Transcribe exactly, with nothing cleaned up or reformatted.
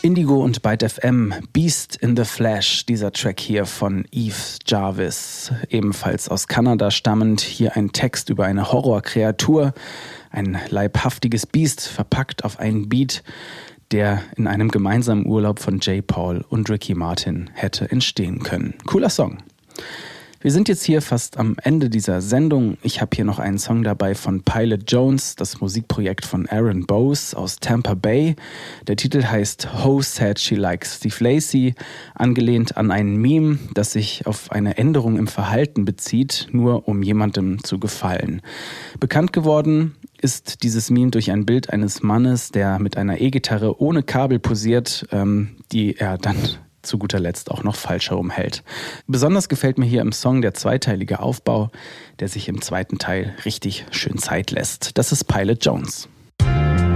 Indigo und Byte F M, Beast in the Flesh, dieser Track hier von Eve Jarvis, ebenfalls aus Kanada stammend, hier ein Text über eine Horrorkreatur, ein leibhaftiges Biest, verpackt auf einen Beat, der in einem gemeinsamen Urlaub von J. Paul und Ricky Martin hätte entstehen können. Cooler Song. Wir sind jetzt hier fast am Ende dieser Sendung. Ich habe hier noch einen Song dabei von Pilot Jones, das Musikprojekt von Aaron Bowes aus Tampa Bay. Der Titel heißt Ho Said She Likes Steve Lacy, angelehnt an ein Meme, das sich auf eine Änderung im Verhalten bezieht, nur um jemandem zu gefallen. Bekannt geworden ist dieses Meme durch ein Bild eines Mannes, der mit einer E-Gitarre ohne Kabel posiert, ähm, die er dann zu guter Letzt auch noch falsch herum hält. Besonders gefällt mir hier im Song der zweiteilige Aufbau, der sich im zweiten Teil richtig schön Zeit lässt. Das ist Pilot Jones.